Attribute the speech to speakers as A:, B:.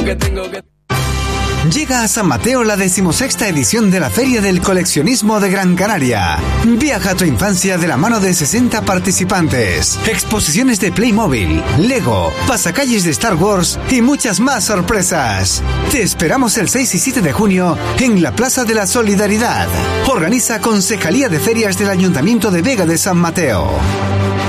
A: Llega a San Mateo la 16ª edición de la Feria del Coleccionismo de Gran Canaria. Viaja a tu infancia de la mano de 60 participantes, exposiciones de Playmobil, Lego, pasacalles de Star Wars y muchas más sorpresas. Te esperamos el 6 y 7 de junio en la Plaza de la Solidaridad. Organiza Concejalía de Ferias del Ayuntamiento de Vega de San Mateo.